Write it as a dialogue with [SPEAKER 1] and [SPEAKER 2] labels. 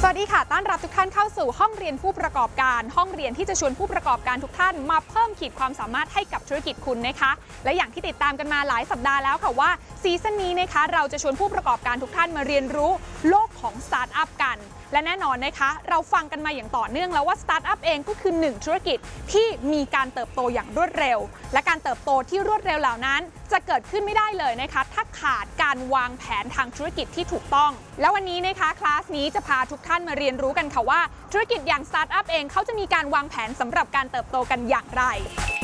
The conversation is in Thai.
[SPEAKER 1] สวัสดีค่ะต้อนรับทุกท่านเข้าสู่ห้องเรียนผู้ประกอบการห้องเรียนที่จะชวนผู้ประกอบการทุกท่านมาเพิ่มขีดความสามารถให้กับธุรกิจคุณนะคะและอย่างที่ติดตามกันมาหลายสัปดาห์แล้วค่ะว่าซีซั่นนี้นะคะเราจะชวนผู้ประกอบการทุกท่านมาเรียนรู้โลกของสตาร์ทอัพกันและแน่นอนนะคะเราฟังกันมาอย่างต่อเนื่องแล้วว่าสตาร์ทอัพเองก็คือ1ธุรกิจที่มีการเติบโตอย่างรวดเร็วและการเติบโตที่รวดเร็วเหล่านั้นจะเกิดขึ้นไม่ได้เลยนะคะถ้าขาดการวางแผนทางธุรกิจที่ถูกต้องแล้ววันนี้นะคะคลาสนี้จะพาทุกท่านมาเรียนรู้กันค่ะว่าธุรกิจอย่างสตาร์ทอัพเองเขาจะมีการวางแผนสำหรับการเติบโตกันอย่างไร